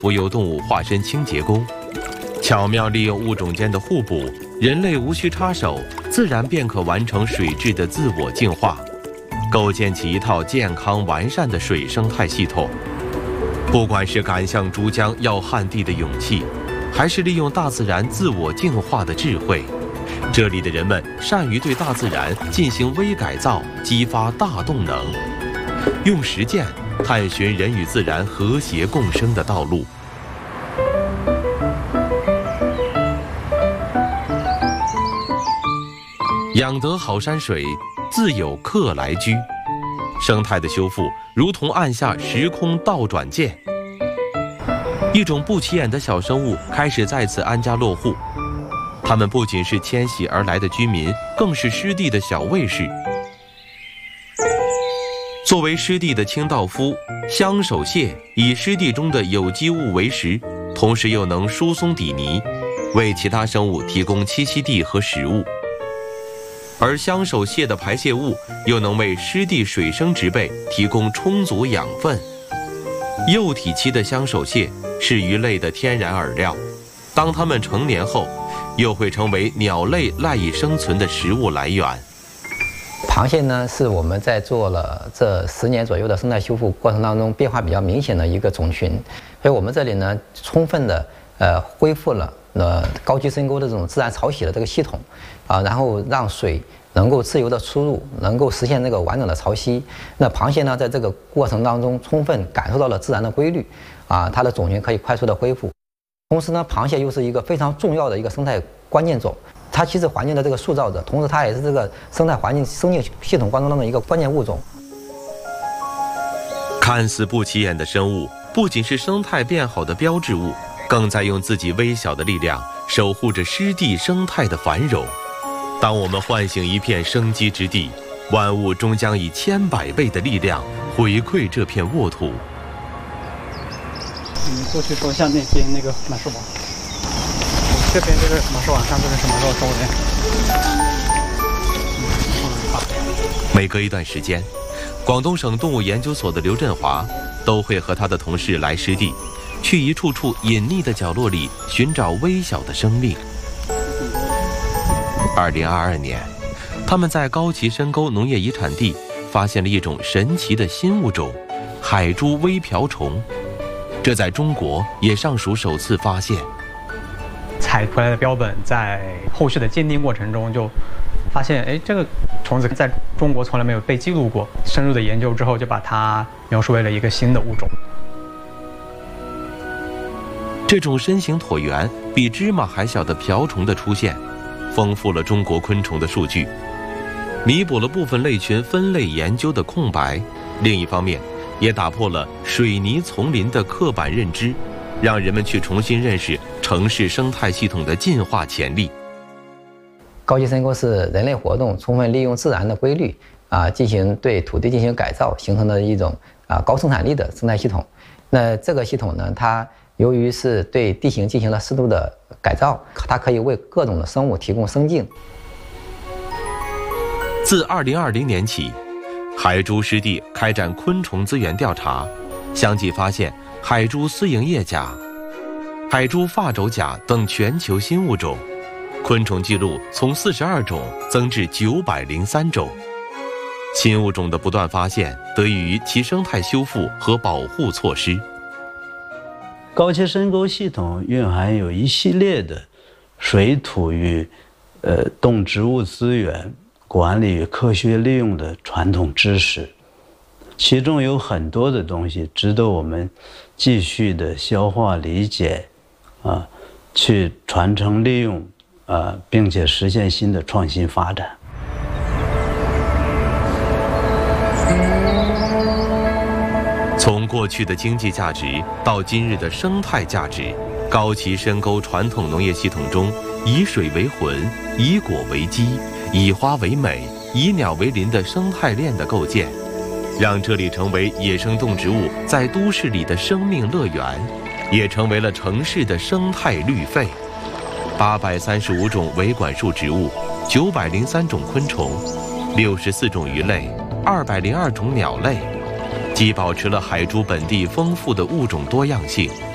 浮游动物化身清洁工，巧妙利用物种间的互补，人类无需插手，自然便可完成水质的自我净化，构建起一套健康完善的水生态系统。不管是赶向珠江要旱地的勇气，还是利用大自然自我净化的智慧，这里的人们善于对大自然进行微改造，激发大动能，用实践探寻人与自然和谐共生的道路。养得好山水，自有客来居。生态的修复如同按下时空倒转键，一种不起眼的小生物开始在此安家落户。它们不仅是迁徙而来的居民，更是湿地的小卫士。作为湿地的清道夫，香手蟹以湿地中的有机物为食，同时又能疏松底泥，为其他生物提供栖息地和食物。而香手蟹的排泄物又能为湿地水生植被提供充足养分。幼体期的香手蟹是鱼类的天然饵料，当它们成年后，又会成为鸟类赖以生存的食物来源。 螃蟹呢，是我们在做了这10年左右的生态修复过程当中变化比较明显的一个种群，所以我们这里呢，充分的恢复了高级深沟的这种自然潮汐的这个系统然后让水能够自由的出入，能够实现这个完整的潮汐。那螃蟹呢，在这个过程当中充分感受到了自然的规律它的种群可以快速的恢复。同时呢，螃蟹又是一个非常重要的一个生态关键种，它其实环境的这个塑造者，同时它也是这个生态环境生命系统当中的一个关键物种。 看似不起眼的生物，不仅是生态变好的标志物，更在用自己微小的力量守护着湿地生态的繁荣。当我们唤醒一片生机之地，万物终将以千百倍的力量回馈这片沃土。 过去说像那边那个马氏网，这边这个马氏网上这是什么时候收的？ 每隔一段时间，广东省动物研究所的刘振华都会和他的同事来湿地，去一处处隐匿的角落里寻找微小的生命。2022年，他们在高崎深沟农业遗产地发现了一种神奇的新物种——海珠微瓢虫。这在中国也尚属首次发现。 采回来的标本在后续的鉴定过程中就发现，这个虫子在中国从来没有被记录过。深入的研究之后，就把它描述为了一个新的物种。 这种身形椭圆、比芝麻还小的瓢虫的出现，丰富了中国昆虫的数据，弥补了部分类群分类研究的空白。另一方面，也打破了水泥丛林的刻板认知，让人们去重新认识城市生态系统的进化潜力。 高级深沟是人类活动充分利用自然的规律进行对土地进行改造形成的一种高生产力的生态系统。那这个系统呢，它由于是对地形进行了适度的改造，它可以为各种的生物提供生境。 自2020年起，海珠湿地开展昆虫资源调查，相继发现海珠丝营叶甲、海珠发轴甲等全球新物种，昆虫记录从42种增至903种。新物种的不断发现，得益于其生态修复和保护措施。 高崎深沟系统蕴含有一系列的水土与动植物资源管理与科学利用的传统知识，其中有很多的东西值得我们继续的消化理解去传承利用并且实现新的创新发展。 从过去的经济价值到今日的生态价值，高崎深沟传统农业系统中以水为魂、以果为基、以花为美、以鸟为邻的生态链的构建，让这里成为野生动植物在都市里的生命乐园，也成为了城市的生态绿肺。835种维管束植物，903种昆虫，64种鱼类，202种鸟类，既保持了海珠本地丰富的物种多样性，